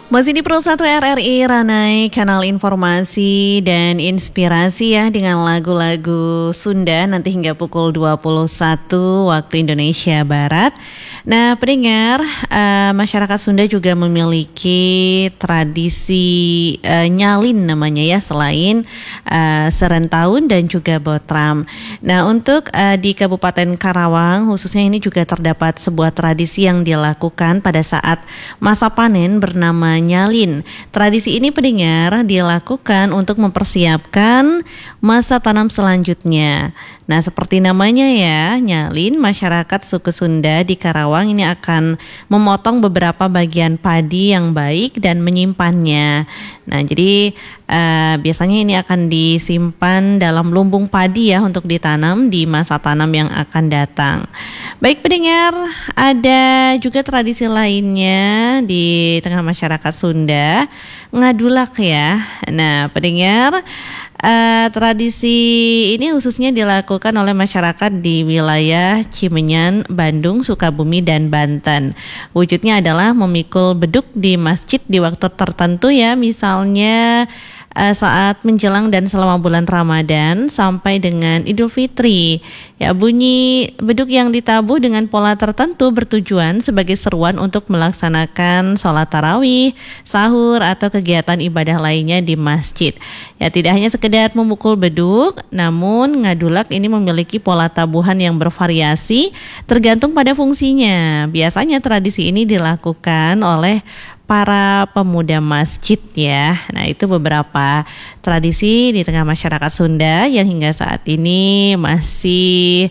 Masih di Pro 1 RRI Ranai, kanal informasi dan inspirasi ya dengan lagu-lagu Sunda nanti hingga pukul 21 waktu Indonesia Barat. Nah, pendengar, masyarakat Sunda juga memiliki tradisi nyalin namanya ya, selain Serentahun dan juga Botram. Nah, untuk di Kabupaten Karawang khususnya ini juga terdapat sebuah tradisi yang dilakukan pada saat masa panen bernama nyalin. Tradisi ini pendengar dilakukan untuk mempersiapkan masa tanam selanjutnya. Nah, seperti namanya ya, nyalin, masyarakat suku Sunda di Karawang ini akan memotong beberapa bagian padi yang baik dan menyimpannya. Nah, jadi biasanya ini akan disimpan dalam lumbung padi ya untuk ditanam di masa tanam yang akan datang. Baik pendengar, ada juga tradisi lainnya di tengah masyarakat Sunda, ngadulak ya. Nah pendengar, tradisi ini khususnya dilakukan oleh masyarakat di wilayah Cimenyan, Bandung, Sukabumi, dan Banten. Wujudnya adalah memikul beduk di masjid di waktu tertentu ya, misalnya saat menjelang dan selama bulan Ramadan sampai dengan Idul Fitri. Ya, bunyi beduk yang ditabuh dengan pola tertentu bertujuan sebagai seruan untuk melaksanakan sholat tarawih, sahur, atau kegiatan ibadah lainnya di masjid. Ya, tidak hanya sekedar memukul beduk, namun ngadulak ini memiliki pola tabuhan yang bervariasi tergantung pada fungsinya. Biasanya tradisi ini dilakukan oleh para pemuda masjid ya. Nah, itu beberapa tradisi di tengah masyarakat Sunda yang hingga saat ini masih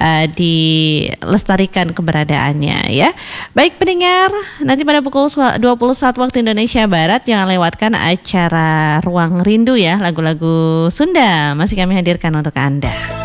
dilestarikan keberadaannya ya. Baik pendengar, nanti pada pukul 21 waktu Indonesia Barat jangan lewatkan acara Ruang Rindu ya, lagu-lagu Sunda masih kami hadirkan untuk Anda.